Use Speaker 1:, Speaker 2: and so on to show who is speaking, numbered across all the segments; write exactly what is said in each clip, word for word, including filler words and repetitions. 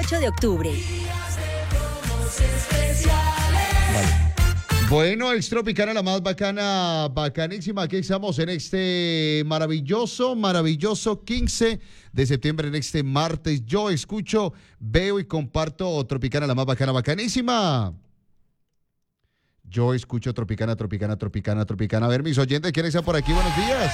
Speaker 1: ocho de octubre.
Speaker 2: Vale. Bueno, Extropicana, la más bacana, bacanísima. Aquí estamos en este maravilloso, maravilloso quince de septiembre, en este martes. Yo escucho, veo y comparto Tropicana, la más bacana, bacanísima. Yo escucho Tropicana, Tropicana, Tropicana, Tropicana. A ver, mis oyentes, ¿quiénes están por aquí? Buenos días.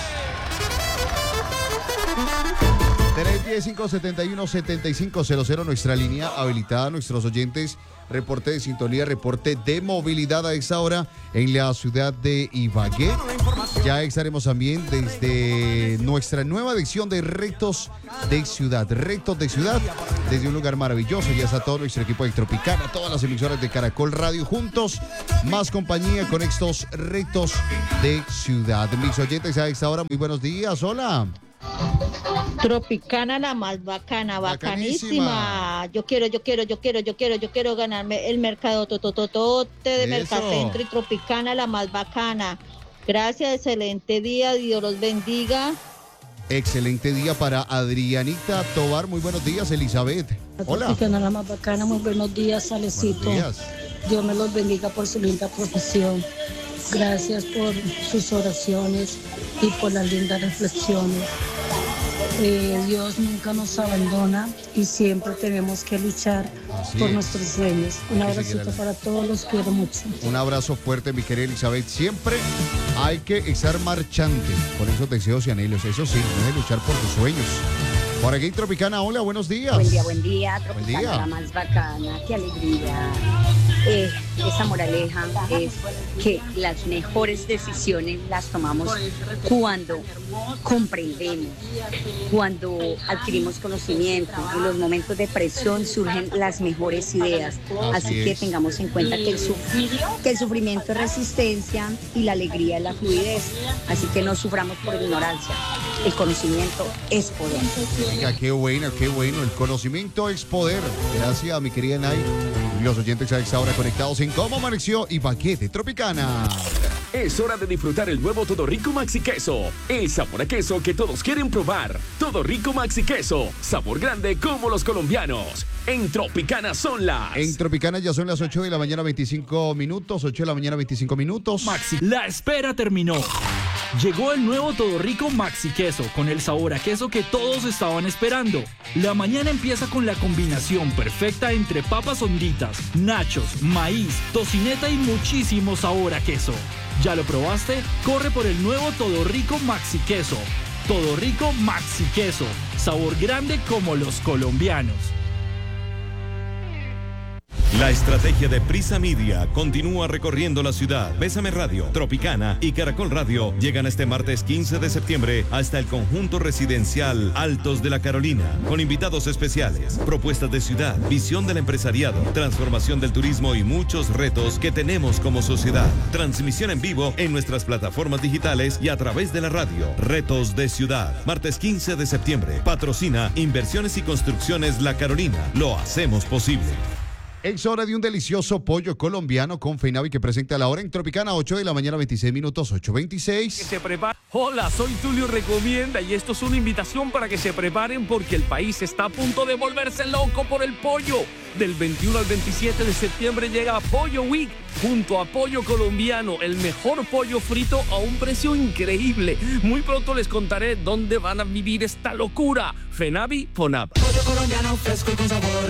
Speaker 2: tres uno cero, cinco siete uno, siete cinco cero cero, nuestra línea habilitada, nuestros oyentes, reporte de sintonía, reporte de movilidad a esta hora en la ciudad de Ibagué. Ya estaremos también desde nuestra nueva edición de Retos de Ciudad, Retos de Ciudad, desde un lugar maravilloso. Ya está todo nuestro equipo de Tropicana, todas las emisoras de Caracol Radio juntos, más compañía con estos Retos de Ciudad. Mis oyentes a esta hora, muy buenos días, hola.
Speaker 3: Tropicana, la más bacana, bacanísima.
Speaker 2: Bacanísima.
Speaker 3: Yo quiero, yo quiero, yo quiero, yo quiero, yo quiero ganarme el mercado totototote de
Speaker 2: Eso.
Speaker 3: Mercacentro y Tropicana, la más bacana. Gracias, excelente día, Dios los bendiga.
Speaker 2: Excelente día para Adrianita Tobar, muy buenos días, Elizabeth. Hola.
Speaker 4: Tropicana, la más bacana, muy buenos días, Salecito.
Speaker 2: Buenos días.
Speaker 4: Dios me los bendiga por su linda profesión. Gracias por sus oraciones y por las lindas reflexiones. Eh, Dios nunca nos abandona y siempre tenemos que luchar
Speaker 2: Así
Speaker 4: por
Speaker 2: es.
Speaker 4: nuestros sueños. Un
Speaker 2: Hay que seguir
Speaker 4: abracito
Speaker 2: adelante.
Speaker 4: para todos, los quiero mucho.
Speaker 2: Un abrazo fuerte, mi querida Elizabeth. Siempre hay que estar marchante con esos deseos y anhelos. Eso sí, no es luchar por tus sueños. Por aquí, Tropicana, hola, buenos días.
Speaker 5: Buen día, buen día,
Speaker 2: Buen
Speaker 5: Tropicana,
Speaker 2: día.
Speaker 5: la más bacana, qué alegría. Eh, esa moraleja es que las mejores decisiones las tomamos cuando comprendemos, cuando adquirimos conocimiento. En los momentos de presión surgen las mejores ideas.
Speaker 2: Así
Speaker 5: Así, que
Speaker 2: es.
Speaker 5: tengamos en cuenta que el, suf- que el sufrimiento es resistencia y la alegría es la fluidez. Así que no suframos por ignorancia. El conocimiento es poder.
Speaker 2: Venga, qué bueno, qué bueno. El conocimiento es poder. Gracias, mi querida Nay. Los oyentes a esta hora conectados en Cómo Amaneció Ibagué de Tropicana.
Speaker 6: Es hora de disfrutar el nuevo Todo Rico Maxi Queso. El sabor a queso que todos quieren probar. Todo Rico Maxi Queso. Sabor grande como los colombianos. En Tropicana son las...
Speaker 2: En Tropicana ya son las ocho de la mañana, veinticinco minutos. ocho de la mañana, veinticinco minutos.
Speaker 7: Maxi. La espera terminó. Llegó el nuevo Todo Rico Maxi Queso, con el sabor a queso que todos estaban esperando. La mañana empieza con la combinación perfecta entre papas honditas, nachos, maíz, tocineta y muchísimo sabor a queso. ¿Ya lo probaste? Corre por el nuevo Todo Rico Maxi Queso. Todo Rico Maxi Queso, sabor grande como los colombianos.
Speaker 8: La estrategia de Prisa Media continúa recorriendo la ciudad. Bésame Radio, Tropicana y Caracol Radio llegan este martes quince de septiembre hasta el conjunto residencial Altos de la Carolina, con invitados especiales, propuestas de ciudad, visión del empresariado, transformación del turismo y muchos retos que tenemos como sociedad. Transmisión en vivo en nuestras plataformas digitales y a través de la radio. Retos de Ciudad, martes quince de septiembre. Patrocina Inversiones y Construcciones La Carolina. Lo hacemos posible.
Speaker 2: Es hora de un delicioso pollo colombiano con Feinavi que presenta a la hora en Tropicana, ocho de la mañana, veintiséis minutos, ocho veintiséis.
Speaker 9: Se prepara. Hola, soy Tulio Recomienda y esto es una invitación para que se preparen porque el país está a punto de volverse loco por el pollo. Del veintiuno al veintisiete de septiembre llega Pollo Week junto a Pollo Colombiano, el mejor pollo frito a un precio increíble. Muy pronto les contaré dónde van a vivir esta locura. Fenavi Fonab.
Speaker 10: Pollo colombiano fresco y con sabor.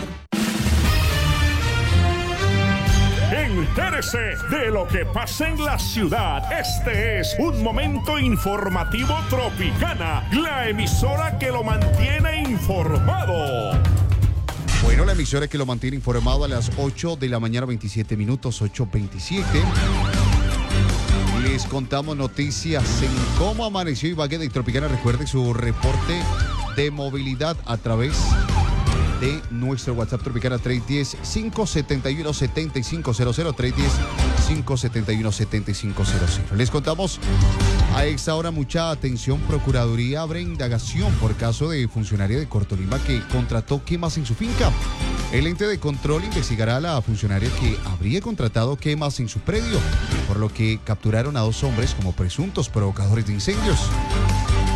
Speaker 11: Entérese de lo que pasa en la ciudad. Este es un momento informativo Tropicana, la emisora que lo mantiene informado.
Speaker 2: Bueno, la emisora que lo mantiene informado a las ocho de la mañana, veintisiete minutos, ocho veintisiete. Les contamos noticias en Cómo Amaneció Ibagué de Tropicana. Recuerde su reporte de movilidad a través de nuestro WhatsApp Tropicana tres uno cero, cinco siete uno, siete cinco cero cero, tres uno cero, cinco siete uno, siete cinco cero cero. Les contamos a esta hora, mucha atención. Procuraduría abre indagación por caso de funcionaria de Cortolima que contrató quemas en su finca. El ente de control investigará a la funcionaria que habría contratado quemas en su predio, por lo que capturaron a dos hombres como presuntos provocadores de incendios.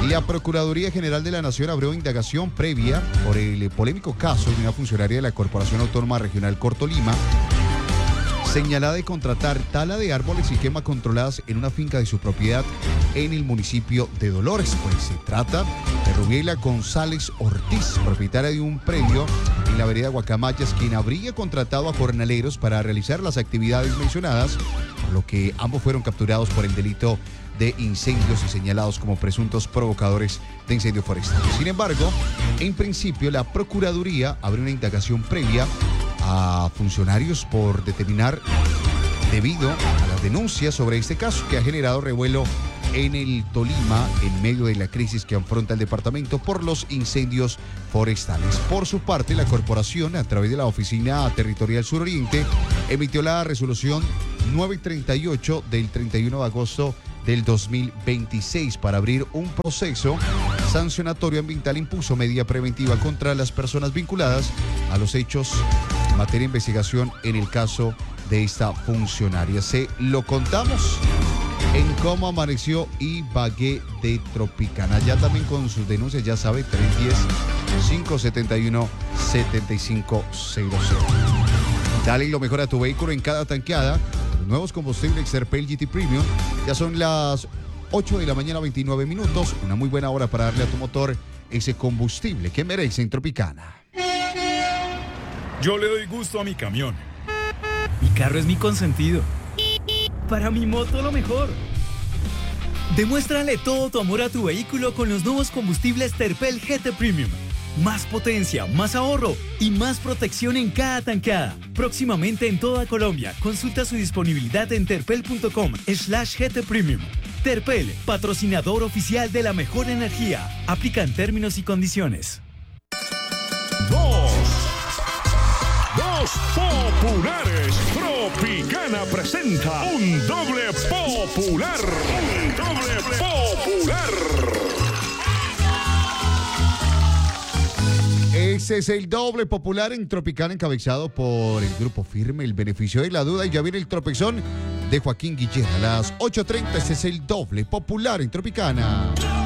Speaker 2: La Procuraduría General de la Nación abrió indagación previa por el polémico caso de una funcionaria de la Corporación Autónoma Regional Cortolima, señalada de contratar tala de árboles y quema controladas en una finca de su propiedad en el municipio de Dolores. Pues se trata de Rubiela González Ortiz, propietaria de un predio en la vereda Guacamayas, quien habría contratado a jornaleros para realizar las actividades mencionadas, por lo que ambos fueron capturados por el delito de incendios y señalados como presuntos provocadores de incendios forestales. Sin embargo, en principio, la Procuraduría abrió una indagación previa a funcionarios por determinar, debido a las denuncias sobre este caso que ha generado revuelo en el Tolima en medio de la crisis que afronta el departamento por los incendios forestales. Por su parte, la corporación, a través de la Oficina Territorial Suroriente, emitió la resolución novecientos treinta y ocho del treinta y uno de agosto del dos mil veintiséis para abrir un proceso sancionatorio ambiental. Impuso medida preventiva contra las personas vinculadas a los hechos en materia de investigación en el caso de esta funcionaria. Se lo contamos en cómo amaneció Ibagué de Tropicana. Ya también con sus denuncias, ya sabe, tres uno cero, cinco siete uno, siete cinco cero cero. Dale lo mejor a tu vehículo en cada tanqueada. Los nuevos combustibles Terpel G T Premium. Ya son las ocho de la mañana, veintinueve minutos. Una muy buena hora para darle a tu motor ese combustible que merece en Tropicana.
Speaker 1: Yo le doy gusto a mi camión. Mi carro es mi consentido. Para mi moto lo mejor. Demuéstrale todo tu amor a tu vehículo con los nuevos combustibles Terpel G T Premium. Más potencia, más ahorro y más protección en cada tanqueada. Próximamente en toda Colombia. Consulta su disponibilidad en terpel.com slash GT Premium. Terpel, patrocinador oficial de la mejor energía. Aplican términos y condiciones.
Speaker 11: Dos. Dos populares. Tropicana presenta un doble popular. Un doble popular.
Speaker 2: Ese es el doble popular en Tropicana, encabezado por el grupo Firme, El Beneficio de la Duda. Y ya viene el tropezón de Joaquín Guillén a las ocho treinta. Ese es el doble popular en Tropicana.